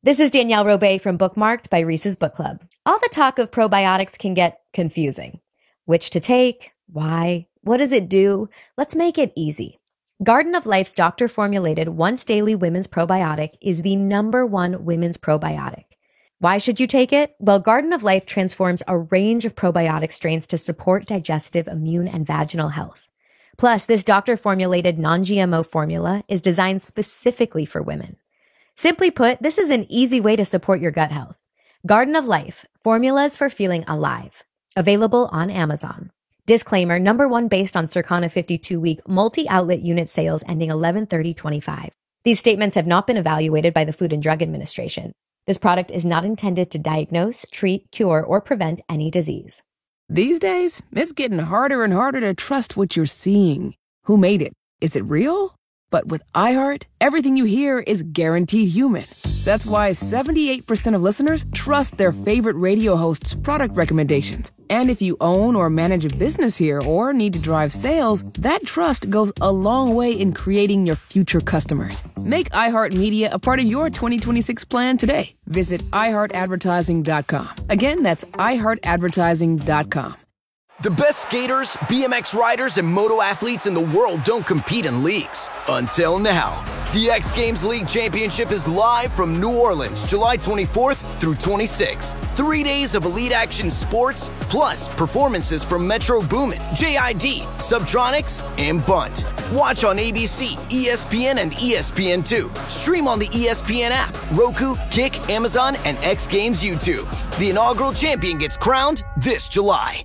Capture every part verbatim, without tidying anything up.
This is Danielle Robay from Bookmarked by Reese's Book Club. All the talk of probiotics can get confusing. Which to take? Why? What does it do? Let's make it easy. Garden of Life's doctor-formulated once-daily women's probiotic is the number one women's probiotic. Why should you take it? Well, Garden of Life transforms a range of probiotic strains to support digestive, immune, and vaginal health. Plus, this doctor-formulated non-G M O formula is designed specifically for women. Simply put, this is an easy way to support your gut health. Garden of Life, formulas for feeling alive. Available on Amazon. Disclaimer, number one based on Circana fifty-two week multi-outlet unit sales ending eleven thirty twenty-five. These statements have not been evaluated by the Food and Drug Administration. This product is not intended to diagnose, treat, cure, or prevent any disease. These days, it's getting harder and harder to trust what you're seeing. Who made it? Is it real? But with iHeart, everything you hear is guaranteed human. That's why seventy-eight percent of listeners trust their favorite radio host's product recommendations. And if you own or manage a business here or need to drive sales, that trust goes a long way in creating your future customers. Make iHeartMedia a part of your twenty twenty-six plan today. Visit i heart advertising dot com. Again, that's i heart advertising dot com. The best skaters, B M X riders, and moto athletes in the world don't compete in leagues. Until now. The X Games League Championship is live from New Orleans, July twenty-fourth through twenty-sixth. Three days of elite action sports, plus performances from Metro Boomin, J I D, Subtronics, and Bunt. Watch on A B C, E S P N, and E S P N two. Stream on the E S P N app, Roku, Kick, Amazon, and X Games YouTube. The inaugural champion gets crowned this July.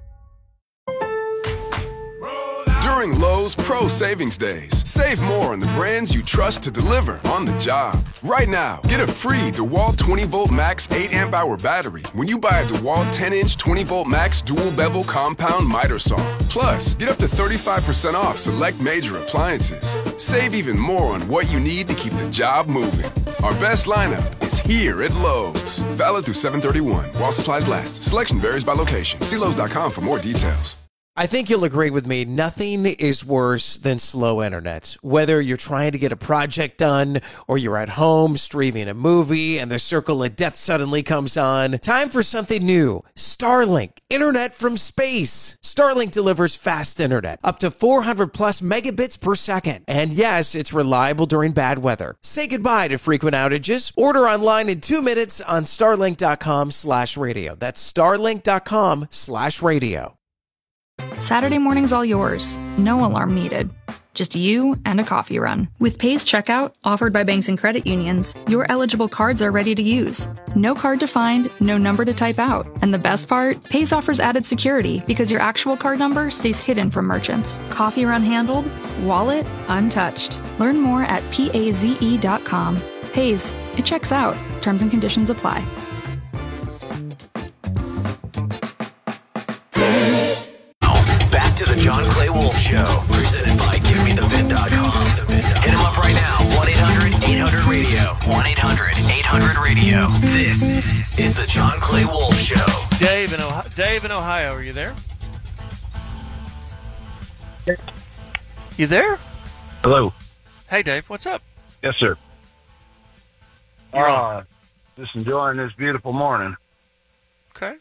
During Lowe's Pro Savings Days, save more on the brands you trust to deliver on the job. Right now, get a free DeWalt twenty volt max eight amp hour battery when you buy a DeWalt ten inch twenty volt max dual bevel compound miter saw. Plus, get up to thirty-five percent off select major appliances. Save even more on what you need to keep the job moving. Our best lineup is here at Lowe's. Valid through seven thirty-one while supplies last. Selection varies by location. See Lowe's dot com for more details. I think you'll agree with me. Nothing is worse than slow internet. Whether you're trying to get a project done or you're at home streaming a movie and the circle of death suddenly comes on. Time for something new. Starlink. Internet from space. Starlink delivers fast internet. Up to four hundred plus megabits per second. And yes, it's reliable during bad weather. Say goodbye to frequent outages. Order online in two minutes on starlink dot com slash radio. That's starlink dot com slash radio. Saturday morning's all yours. No alarm needed. Just you and a coffee run. With Pay's checkout, offered by banks and credit unions, your eligible cards are ready to use. No card to find, no number to type out. And the best part? Pay's offers added security because your actual card number stays hidden from merchants. Coffee run handled, wallet untouched. Learn more at paze dot com. Pay's, it checks out. Terms and conditions apply. To the John Clay Wolf Show, presented by give me the vin dot com. Hit him up right now, one eight hundred eight hundred radio. one eight hundred eight hundred radio. This is the John Clay Wolf Show. Dave in Ohio, Dave in Ohio, are you there? You there? Hello. Hey, Dave, what's up? Yes, sir. You're uh, on. Just enjoying this beautiful morning. Okay.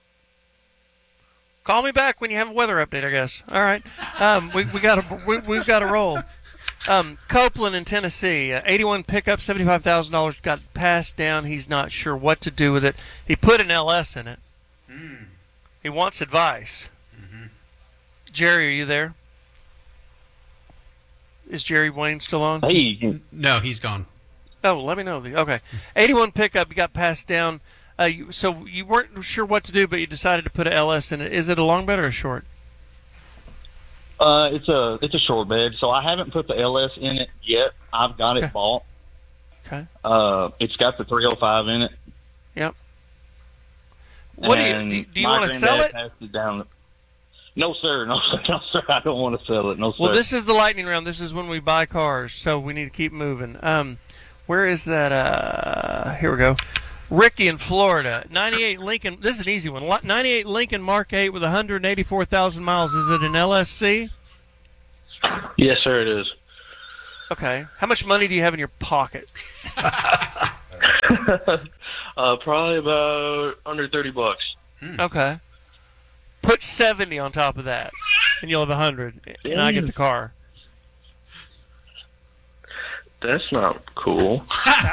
Call me back when you have a weather update, I guess. All right. Um, we we got a we, we've got a roll. Um, Copeland in Tennessee, uh, eighty-one pickup, seventy-five thousand dollars, got passed down. He's not sure what to do with it. He put an L S in it. Mm. He wants advice. Mm-hmm. Jerry, are you there? Is Jerry Wayne still on? Hey, no, he's gone. Oh, let me know. Okay, eighty-one pickup, you got passed down. Uh, you, so you weren't sure what to do, but you decided to put an L S in it. Is it a long bed or a short? Uh, it's a it's a short bed, so I haven't put the L S in it yet. I've got okay. it bought. Okay. Uh, it's got the three oh five in it. Yep. What and do you do? You want to sell it? it down. No, sir. No, sir. No, sir. I don't want to sell it. No, sir. Well, this is the lightning round. This is when we buy cars, so we need to keep moving. Um, where is that? Uh, here we go. Ricky in Florida, ninety-eight Lincoln. This is an easy one. ninety-eight Lincoln Mark eight with one hundred eighty-four thousand miles. Is it an L S C? Yes, sir, it is. Okay. How much money do you have in your pocket? uh, probably about under thirty bucks. Hmm. Okay. Put seventy on top of that, and you'll have a hundred, and I get the car. That's not cool.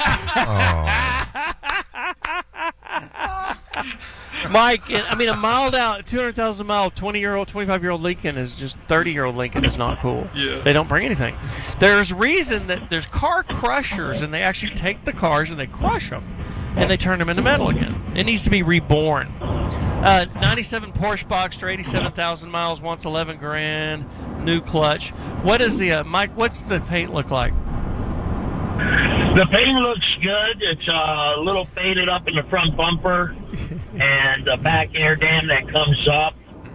Mike, I mean, a mild out, two hundred thousand mile, twenty-year-old, twenty-five-year-old Lincoln is just thirty-year-old Lincoln is not cool. Yeah. They don't bring anything. There's reason that there's car crushers, and they actually take the cars and they crush them, and they turn them into metal again. It needs to be reborn. Uh, ninety-seven Porsche Boxster, eighty-seven thousand miles, wants eleven grand, new clutch. What is the, uh, Mike, what's the paint look like? The paint looks good. It's uh, a little faded up in the front bumper and the back air dam that comes up.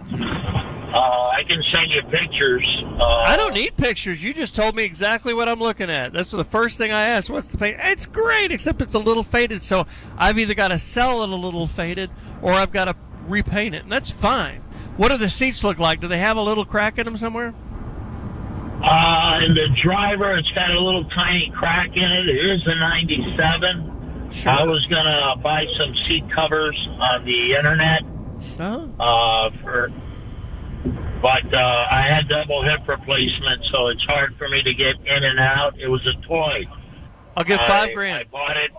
Uh, I can send you pictures. Uh, I don't need pictures. You just told me exactly what I'm looking at. That's the first thing I asked. What's the paint? It's great, except it's a little faded. So I've either got to sell it a little faded or I've got to repaint it. And that's fine. What do the seats look like? Do they have a little crack in them somewhere? Uh, and the driver, it's got a little tiny crack in it. It is a ninety-seven. Sure. I was going to buy some seat covers on the internet. Uh-huh. Uh, for, but uh, I had double hip replacement, so it's hard for me to get in and out. It was a toy. I'll give five I, grand. I bought it.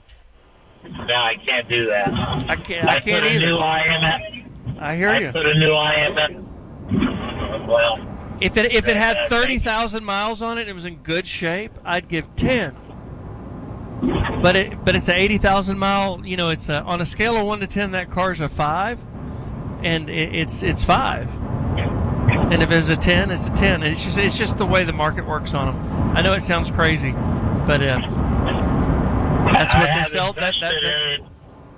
No, I can't do that. I can't. I, I can't put a either. new I M F. I hear I you. put a new I M F. Well, if it if it had thirty thousand miles on it and it was in good shape, I'd give ten. But it but it's an eighty thousand mile. You know, it's a, on a scale of one to ten. That car's a five, and it, it's it's five. And if it's a ten, it's a ten. It's just it's just the way the market works on them. I know it sounds crazy, but uh, that's what I they sell. That, that, invested that, in it.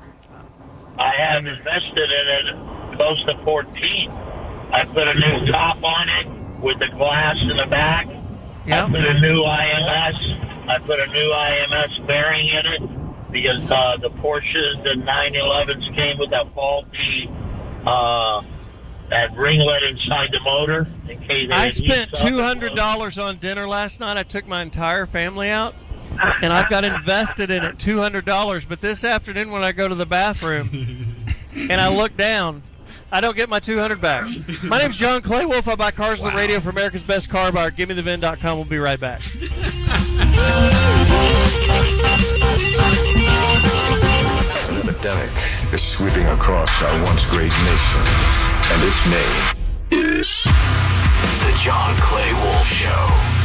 I have invested in it close to fourteen. I put a new top on it with the glass in the back. Yeah. I put a new I M S. I put a new I M S bearing in it because uh, the Porsches, the nine elevens came with that faulty uh, that ringlet inside the motor. In case I it spent heats up. two hundred dollars on dinner last night. I took my entire family out, and I've got invested in it two hundred dollars. But this afternoon when I go to the bathroom and I look down, I don't get my two hundred dollars back. My name's John Clay Wolf. I buy cars on the radio for America's Best Car Buyer. Give me the V I N dot com. We'll be right back. An epidemic is sweeping across our once great nation, and its name is The John Clay Wolf Show.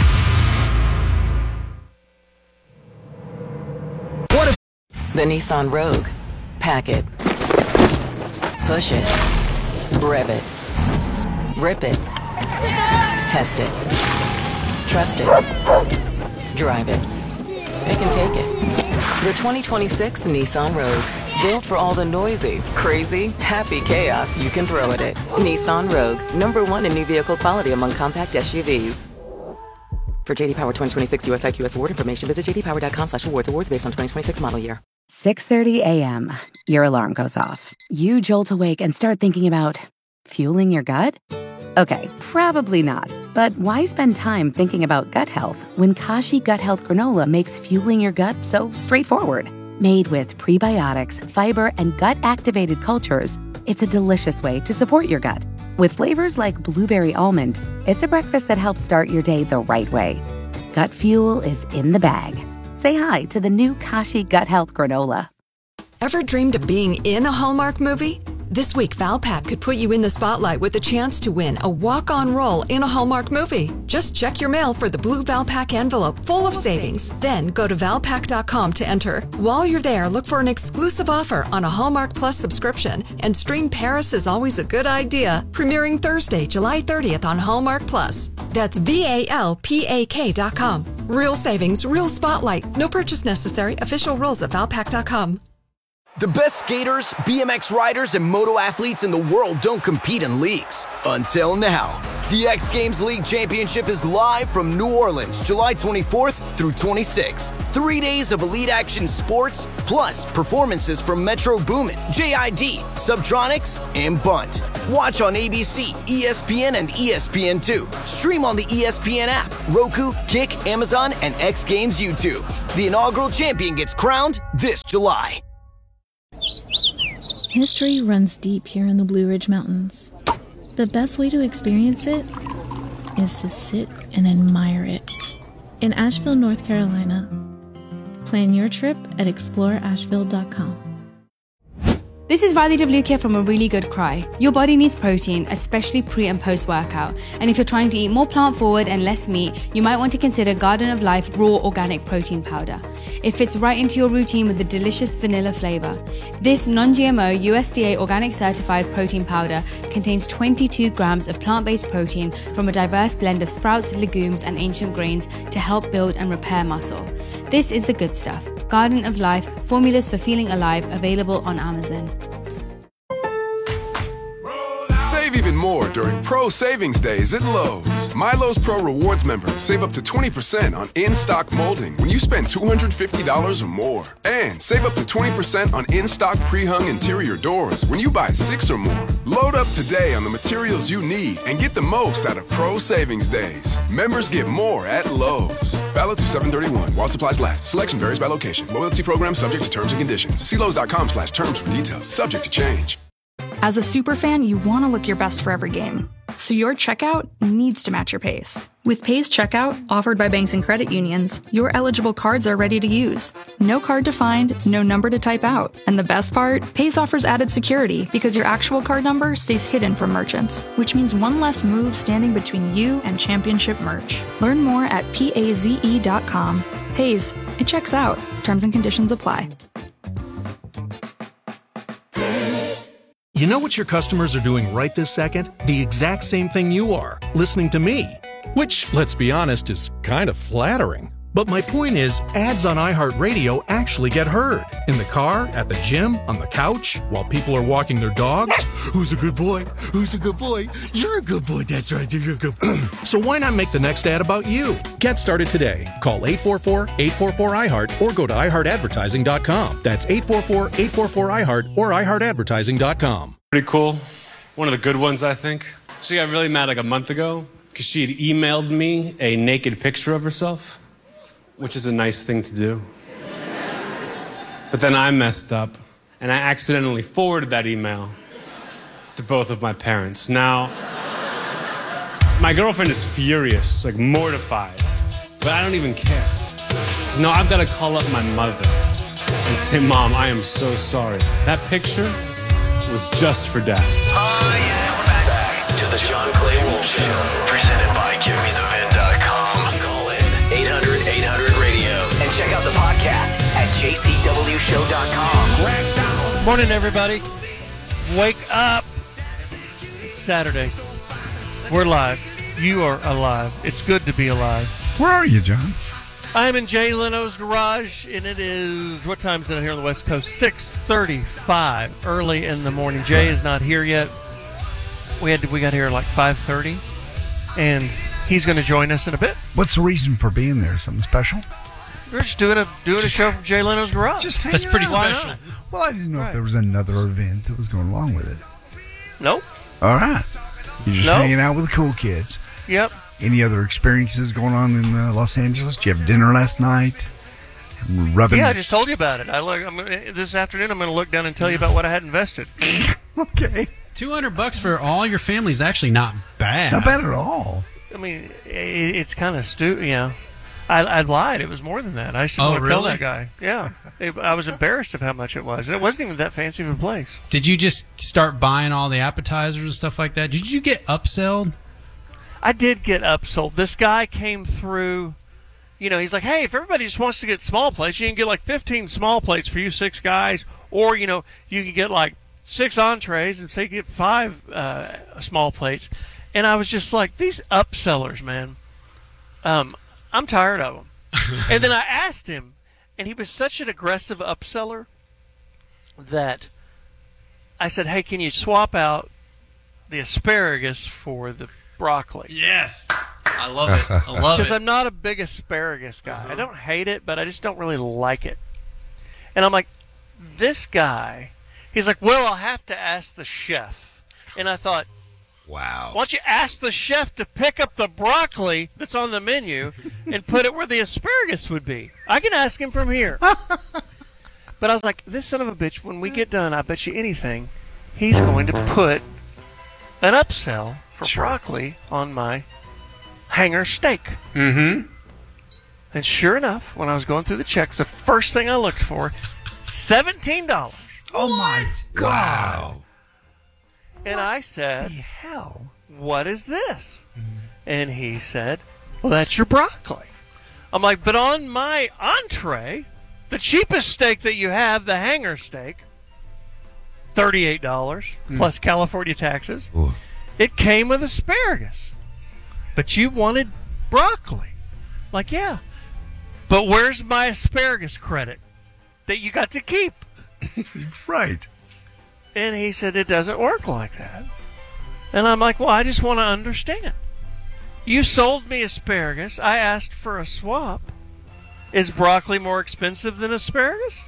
What if the Nissan Rogue? Pack it. Push it. Rev it. Rip it. Test it. Trust it. Drive it. It can take it. The twenty twenty-six Nissan Rogue. Built for all the noisy, crazy, happy chaos you can throw at it. Nissan Rogue. Number one in new vehicle quality among compact S U Vs. For J D Power twenty twenty-six U S I Q S award information, visit j d power dot com slash awards. Awards based on twenty twenty-six model year. six thirty a.m. Your alarm goes off. You jolt awake and start thinking about fueling your gut? Okay, probably not. But why spend time thinking about gut health when Kashi Gut Health Granola makes fueling your gut so straightforward? Made with prebiotics, fiber, and gut-activated cultures, it's a delicious way to support your gut. With flavors like blueberry almond, it's a breakfast that helps start your day the right way. Gut fuel is in the bag. Say hi to the new Kashi Gut Health Granola. Ever dreamed of being in a Hallmark movie? This week, Valpak could put you in the spotlight with a chance to win a walk-on role in a Hallmark movie. Just check your mail for the blue Valpak envelope full of savings. Then go to valpak dot com to enter. While you're there, look for an exclusive offer on a Hallmark Plus subscription and stream Paris is Always a Good Idea, premiering Thursday, July thirtieth on Hallmark Plus. That's V A L P A K dot com. Real savings, real spotlight. No purchase necessary. Official rules at valpak dot com. The best skaters, B M X riders, and moto athletes in the world don't compete in leagues. Until now. The X Games League Championship is live from New Orleans, July twenty-fourth through twenty-sixth. Three days of elite action sports, plus performances from Metro Boomin, J I D, Subtronics, and Bunt. Watch on A B C, E S P N, and E S P N two. Stream on the E S P N app, Roku, Kick, Amazon, and X Games YouTube. The inaugural champion gets crowned this July. History runs deep here in the Blue Ridge Mountains. The best way to experience it is to sit and admire it. In Asheville, North Carolina. Plan your trip at explore asheville dot com. This is Riley DeBluke from A Really Good Cry. Your body needs protein, especially pre and post workout. And if you're trying to eat more plant forward and less meat, you might want to consider Garden of Life Raw Organic Protein Powder. It fits right into your routine with a delicious vanilla flavor. This non-G M O U S D A organic certified protein powder contains twenty-two grams of plant-based protein from a diverse blend of sprouts, legumes, and ancient grains to help build and repair muscle. This is the good stuff. Garden of Life, formulas for feeling alive, available on Amazon. Save even more during Pro Savings Days at Lowe's. My Lowe's Pro Rewards members save up to twenty percent on in-stock molding when you spend two hundred fifty dollars or more. And save up to twenty percent on in-stock pre-hung interior doors when you buy six or more. Load up today on the materials you need and get the most out of Pro Savings Days. Members get more at Lowe's. Valid through seven thirty-one while supplies last. Selection varies by location. Loyalty program subject to terms and conditions. See Lowe's.com slash terms for details. Subject to change. As a superfan, you want to look your best for every game. So your checkout needs to match your pace. With Pace Checkout, offered by banks and credit unions, your eligible cards are ready to use. No card to find, no number to type out. And the best part? Pace offers added security because your actual card number stays hidden from merchants, which means one less move standing between you and championship merch. Learn more at paze dot com. Pace, it checks out. Terms and conditions apply. You know what your customers are doing right this second? The exact same thing you are, listening to me. Which, let's be honest, is kind of flattering. But my point is, ads on iHeartRadio actually get heard. In the car, at the gym, on the couch, while people are walking their dogs. Who's a good boy? Who's a good boy? You're a good boy, that's right, you're a good boy. So why not make the next ad about you? Get started today. Call eight four four, eight four four, I heart or go to i heart advertising dot com. That's eight four four, eight four four, I heart or i heart advertising dot com. Pretty cool. One of the good ones, I think. She got really mad like a month ago because she had emailed me a naked picture of herself, which is a nice thing to do. But then I messed up, and I accidentally forwarded that email to both of my parents. Now, my girlfriend is furious, like mortified, but I don't even care. So now I've got to call up my mother and say, Mom, I am so sorry. That picture was just for Dad. Oh, yeah, we're back. Back to the John Clay Wolf Show, presented by give me the vin dot com. Call in eight hundred, eight hundred, radio and check out the podcast at j c w show dot com. Morning, everybody. Wake up. It's Saturday. We're live. You are alive. It's good to be alive. Where are you, John? I'm in Jay Leno's garage, and it is, what time is it here on the West Coast? six thirty-five, early in the morning. Jay is not here yet. We had to, we got here at like five thirty, and he's going to join us in a bit. What's the reason for being there? Something special? We're just doing a doing just, a show from Jay Leno's garage. Just That's pretty out. special. Well, I didn't know right. if there was another event that was going along with it. Nope. All right. You're just nope. hanging out with the cool kids. Yep. Any other experiences going on in uh, Los Angeles? Did you have dinner last night? Rubbing. Yeah, I just told you about it. I look. I'm gonna, this afternoon, I'm going to look down and tell you about what I had invested. Okay. Two hundred bucks for all your family is actually not bad. Not bad at all. I mean, it, it's kind of stu. You know, I, I lied. It was more than that. I should oh, want to really? tell that guy. Yeah, it, I was embarrassed of how much it was. And it wasn't even that fancy of a place. Did you just start buying all the appetizers and stuff like that? Did you get upselled? I did get upsold. This guy came through, you know, he's like, hey, if everybody just wants to get small plates, you can get like fifteen small plates for you six guys, or, you know, you can get like six entrees and say you get five uh, small plates. And I was just like, these upsellers, man, um, I'm tired of them. And then I asked him, and he was such an aggressive upseller that I said, hey, can you swap out the asparagus for the broccoli. Yes. I love it. I love Because it. I'm not a big asparagus guy. Uh-huh. I don't hate it, but I just don't really like it. And I'm like, this guy, he's like, well, I'll have to ask the chef. And I thought, wow. Why don't you ask the chef to pick up the broccoli that's on the menu and put it where the asparagus would be? I can ask him from here. But I was like, this son of a bitch, when we get done, I bet you anything, he's going to put an upsell for sure. broccoli on my hanger steak. Mm-hmm. And sure enough, when I was going through the checks, the first thing I looked for, seventeen dollars. Oh, my God. Wow. And I said, what the hell? What is this? And he said, well, that's your broccoli. I'm like, but on my entree, the cheapest steak that you have, the hanger steak, thirty-eight dollars mm. plus California taxes. Ooh. It came with asparagus. But you wanted broccoli. Like, yeah. But where's my asparagus credit that you got to keep? Right. And he said, it doesn't work like that. And I'm like, well, I just want to understand. You sold me asparagus. I asked for a swap. Is broccoli more expensive than asparagus?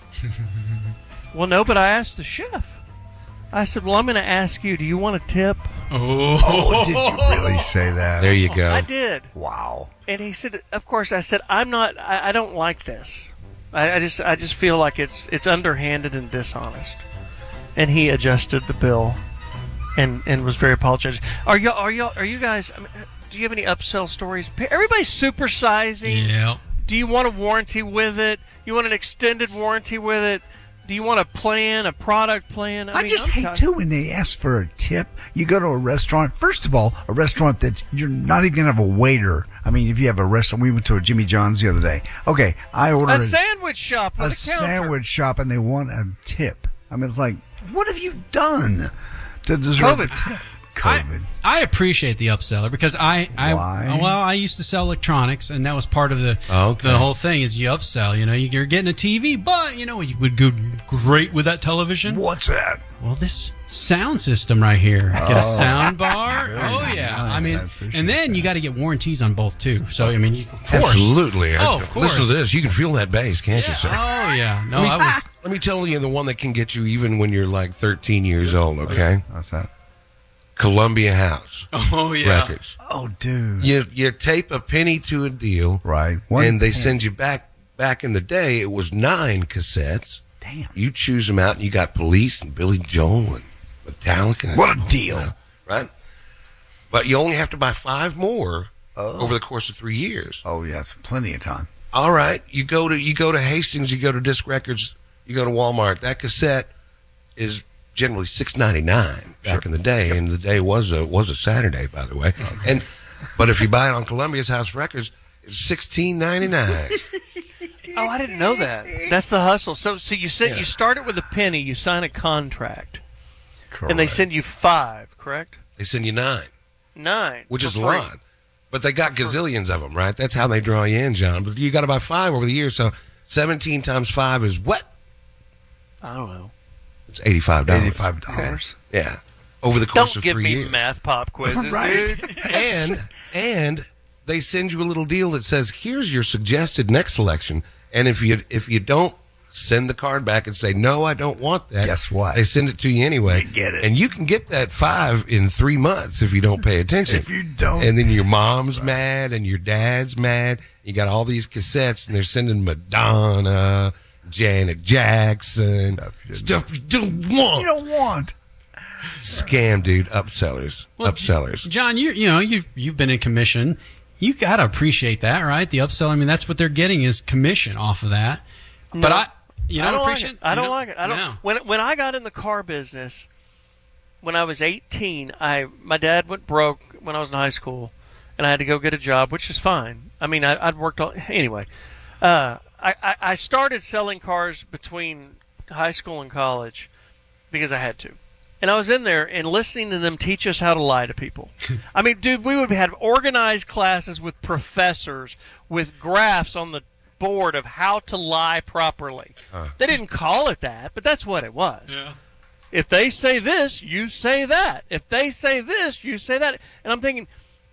Well, no, but I asked the chef. I said, well, I'm going to ask you, do you want a tip? Oh, oh, did you really say that? There you go. I did. Wow. And he said, of course, I said, I'm not, I, I don't like this. I, I just I just feel like it's it's underhanded and dishonest. And he adjusted the bill and, and was very apologetic. Are you are you are you guys, I mean, do you have any upsell stories? Everybody's supersizing. Yeah. Do you want a warranty with it? You want an extended warranty with it? Do you want a plan, a product plan? I, I mean, just I'm hate, talking- too, when they ask for a tip. You go to a restaurant. First of all, a restaurant that you're not even going to have a waiter. I mean, if you have a restaurant, we went to a Jimmy John's the other day. Okay, I ordered a sandwich shop with a, a sandwich shop, and they want a tip. I mean, it's like, what have you done to deserve COVID. a tip? COVID. I, I appreciate the upseller because I, I Why? well, I used to sell electronics, and that was part of the Okay. the whole thing is you upsell. You know, you're getting a T V, but you know, you would go great with that television. What's that? Well, this sound system right here. Get a Oh. sound bar. Very Oh yeah. nice. I mean, I appreciate and then you got to get warranties on both too. So I mean, you, of course. Absolutely. Oh, of course. Listen to this. You can feel that bass, can't Yeah. you, sir? Oh yeah. No, let me, I was. Let me tell you the one that can get you even when you're like thirteen years old, okay? What's that? Columbia House Oh yeah. Records. Oh, dude. You you tape a penny to a deal, Right. One and they penny. send you back. Back in the day, it was nine cassettes. Damn. You choose them out, and you got Police and Billy Joel and Metallica. What a deal. Right? But you only have to buy five more over the course of three years. Oh, yeah, it's plenty of time. All right, you go to you go to Hastings, you go to Disc Records, you go to Walmart. That cassette is generally six ninety nine back in the day, and the day was a was a Saturday, by the way. Okay. And but if you buy it on Columbia's House Records, it's sixteen ninety nine. Oh, I didn't know that. That's the hustle. So, so you said Yeah. you start it with a penny, you sign a contract, Correct. and they send you five, correct? They send you nine, Nine, which for is a free. lot. But they got gazillions of them, right? That's how they draw you in, John. But you got to buy five over the years, so seventeen times five is what? I don't know. It's eighty-five dollars. eighty-five dollars. Yeah, over the course Don't of give three me years. math pop quizzes, Right. dude. and and they send you a little deal that says, "Here's your suggested next selection." And if you if you don't send the card back and say, "No, I don't want that," Guess what? They send it to you anyway. You get it. And you can get that five in three months if you don't pay attention. If you don't. And then your mom's mad and your dad's mad. You got all these cassettes, and they're sending Madonna, Janet Jackson, stuff you don't want. You don't want. Scam, dude. Upsellers. Well, Upsellers. John, you you know you you've been in commission. You got to appreciate that, right? The upsell. I mean, that's what they're getting is commission off of that. But No, I, you I don't don't appreciate. like it. I you don't like it. I don't. No. When when I got in the car business, when I was eighteen, I my dad went broke when I was in high school, and I had to go get a job, which is fine. I mean, I, I'd worked all anyway. Uh, I, I I started selling cars between high school and college because I had to. And I was in there and listening to them teach us how to lie to people. I mean, dude, we would have organized classes with professors with graphs on the board of how to lie properly. Huh. They didn't call it that, but that's what it was. Yeah. If they say this, you say that. If they say this, you say that. And I'm thinking,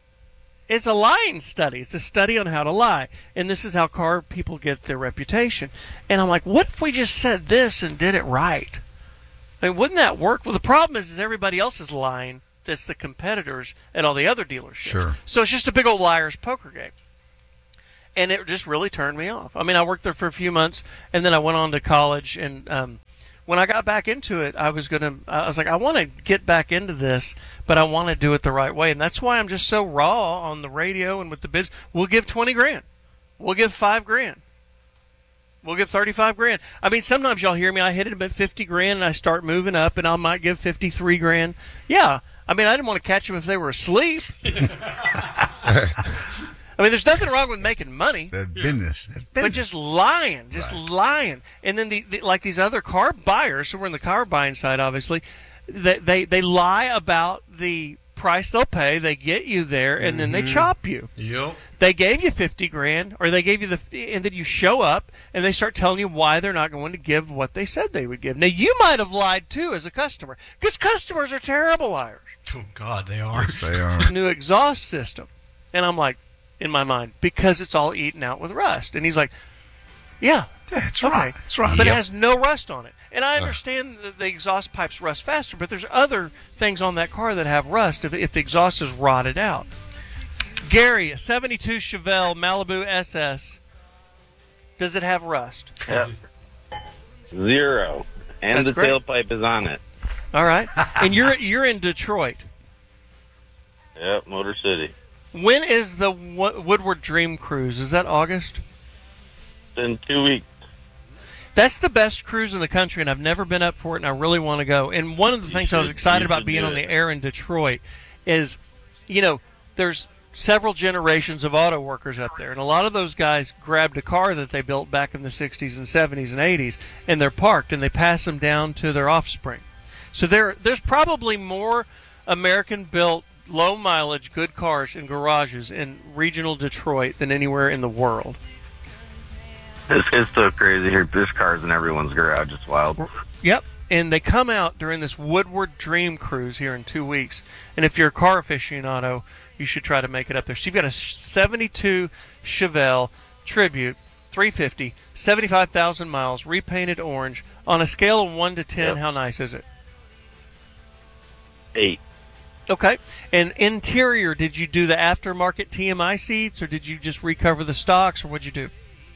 it's a lying study. It's a study on how to lie. And this is how car people get their reputation. And I'm like, what if we just said this and did it right? I mean, wouldn't that work? Well, the problem is, is everybody else is lying. That's the competitors at all the other dealerships. Sure. So it's just a big old liar's poker game. And it just really turned me off. I mean, I worked there for a few months, and then I went on to college. And um, when I got back into it, I was gonna. I was like, I want to get back into this, but I want to do it the right way. And that's why I'm just so raw on the radio and with the biz. We'll give twenty grand. We'll give five grand. We'll give thirty-five grand. I mean, sometimes y'all hear me. I hit it at fifty grand, and I start moving up, and I might give fifty-three grand. Yeah. I mean, I didn't want to catch them if they were asleep. I mean, there's nothing wrong with making money. The business. But just lying, just right. lying. And then, the, the like these other car buyers, who were in the car buying side, obviously, they, they, they lie about the price they'll pay. They get you there, and mm-hmm. then they chop you. Yep. They gave you fifty grand, or they gave you the, and then you show up, and they start telling you why they're not going to give what they said they would give. Now, you might have lied, too, as a customer, because customers are terrible liars. Oh, God, they are. Yes, they are. New exhaust system. And I'm like, in my mind, because it's all eaten out with rust. And he's like, yeah. Yeah, it's okay. right. It's right. But Yep. it has no rust on it. And I understand that the exhaust pipes rust faster, but there's other things on that car that have rust if, if the exhaust is rotted out. Gary, a seventy-two Chevelle Malibu S S. Does it have rust? Yep. Zero. And That's the great. tailpipe is on it. All right. And you're you're in Detroit. Yep, Motor City. When is the Wo- Woodward Dream Cruise? Is that August? In two weeks. That's the best cruise in the country, and I've never been up for it, and I really want to go. And one of the You things I was should- excited you about should being do on it. the air in Detroit is, you know, there's several generations of auto workers up there, and a lot of those guys grabbed a car that they built back in the sixties and seventies and eighties, and they're parked, and they pass them down to their offspring. So there, there's probably more American-built, low-mileage, good cars in garages in regional Detroit than anywhere in the world. It's, it's so crazy here. There's cars in everyone's garage. It's wild. Yep. And they come out during this Woodward Dream Cruise here in two weeks. And if you're a car aficionado, you should try to make it up there. So you've got a seventy-two Chevelle Tribute three fifty, seventy-five thousand miles, repainted orange. On a scale of one to ten, yep. How nice is it? Eight. Okay. And interior, did you do the aftermarket T M I seats, or did you just recover the stocks, or what'd you do?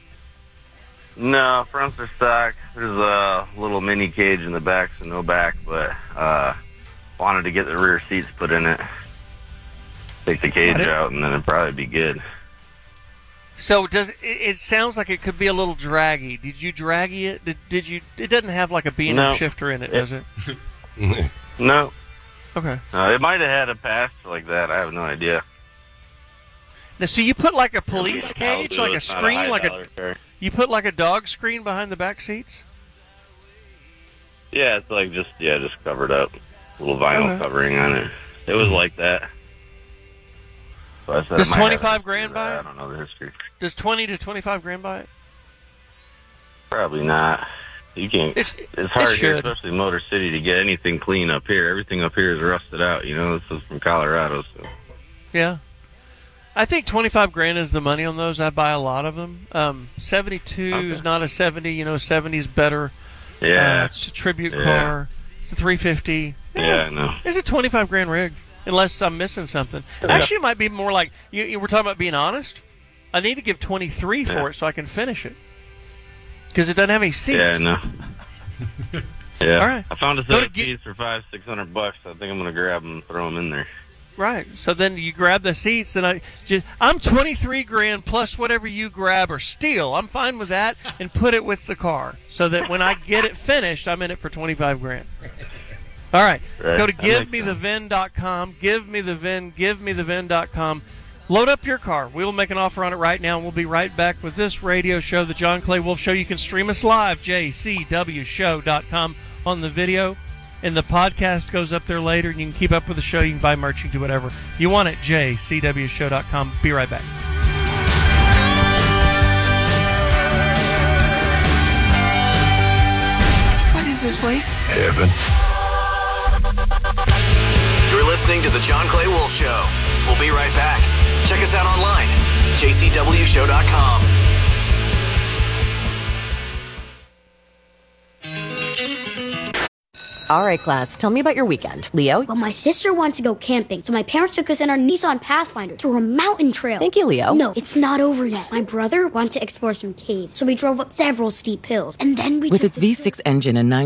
No, fronts are stock. There's a little mini cage in the back, so no back, but uh, wanted to get the rear seats put in it. Take the cage out, and then it'd probably be good. So does it, it sounds like it could be a little draggy. Did you draggy it? Did, did you? It doesn't have like a B and M No. shifter in it, It- does it? No. Okay. Uh, it might have had a pass like that. I have no idea. Now, so you put like a police cage, do. like a It's not a screen, high like a dollar car. you put like a dog screen behind the back seats. Yeah, it's like just yeah, just covered up, little vinyl Okay. covering on it. It was like that. So I said Does it might have twenty-five a grand history, buy but it? I don't know the history. Does twenty to twenty-five grand buy it? Probably not. You can't. It's- It's, hard it here, should. especially Motor City, to get anything clean up here. Everything up here is rusted out. You know, this is from Colorado, so Yeah. I think twenty-five grand is the money on those. I buy a lot of them. Um, seventy-two Okay. is not a seventy. You know, seventy is better. Yeah. Uh, it's a tribute Yeah. car. It's a three fifty. Yeah, I know. It's a twenty-five grand rig, unless I'm missing something. Yeah. Actually, it might be more like you, you were talking about being honest. I need to give twenty-three for Yeah. it so I can finish it because it doesn't have any seats. yeah, I know. Yeah. All right. I found a Go set to of get- keys for five, six hundred bucks. I think I'm gonna grab them and throw them in there. Right. So then you grab the seats, and I just, I'm twenty-three grand plus whatever you grab or steal. I'm fine with that, and put it with the car so that when I get it finished, I'm in it for twenty-five grand. All right. Right. Go to That give makes me the vin dot com. give me the vin. give me the vin dot com. Load up your car. We will make an offer on it right now, and we'll be right back with this radio show, the John Clay Wolf Show. You can stream us live, j c w show dot com on the video. And the podcast goes up there later, and you can keep up with the show. You can buy merch, you can do whatever you want at j c w show dot com. Be right back. What is this place? Heaven. You're listening to The John Clay Wolf Show. We'll be right back. Check us out online, j c w show dot com. All right, class, tell me about your weekend. Leo? Well, my sister wants to go camping, so my parents took us in our Nissan Pathfinder through a mountain trail. Thank you, Leo. No, it's not over yet. My brother wanted to explore some caves, so we drove up several steep hills, and then we With took its V six engine and nine